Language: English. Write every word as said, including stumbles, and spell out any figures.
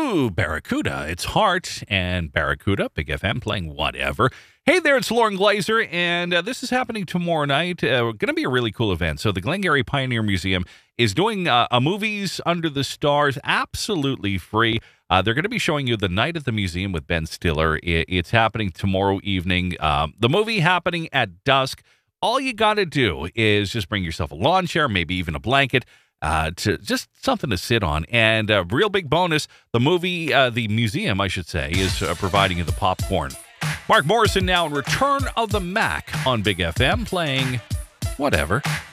Ooh, Barracuda. It's Heart and Barracuda, Big F M playing whatever. Hey there, it's Lauren Glazer, and uh, this is happening tomorrow night. Uh, going to be a really cool event. So the Glengarry Pioneer Museum is doing uh, a Movies Under the Stars absolutely free. Uh, they're going to be showing you The Night at the Museum with Ben Stiller. It, it's happening tomorrow evening. Um, the movie happening at dusk. All you got to do is just bring yourself a lawn chair, maybe even a blanket. Uh, to just something to sit on. And a real big bonus, the movie, uh, the museum, I should say, is uh, providing you the popcorn. Mark Morrison now in Return of the Mac on Big F M, playing whatever.